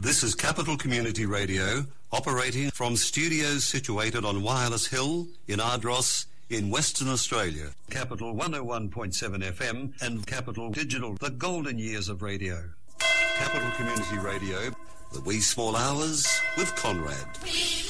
This is Capital Community Radio, operating from studios situated on Wireless Hill in Ardross in Western Australia. Capital 101.7 FM and Capital Digital, the golden years of radio. Capital Community Radio, the wee small hours with Conrad.